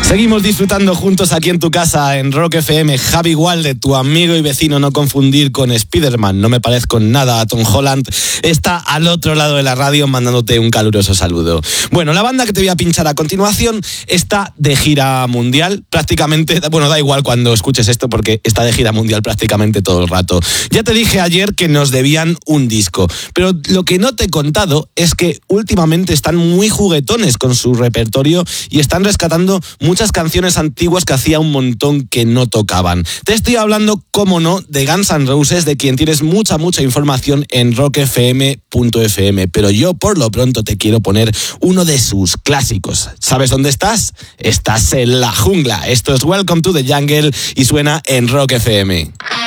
Seguimos disfrutando juntos aquí en tu casa en Rock FM. Javi Walde, tu amigo y vecino, no confundir con Spiderman. No me parezco nada a Tom Holland. Está al otro lado de la radio mandándote un caluroso saludo. Bueno, la banda que te voy a pinchar a continuación está de gira mundial. Prácticamente, bueno, da igual cuando escuches esto porque está de gira mundial prácticamente todo el rato. Ya te dije ayer que nos debían un disco, pero lo que no te he contado es que últimamente están muy juguetones con su repertorio y están rescatando muchas canciones antiguas que hacía un montón que no tocaban. Te estoy hablando, cómo no, de Guns N' Roses, de quien tienes mucha información en rockfm.fm, pero yo por lo pronto te quiero poner uno de sus clásicos. ¿Sabes dónde estás? Estás en la jungla. Esto es Welcome to the Jungle y suena en Rock FM.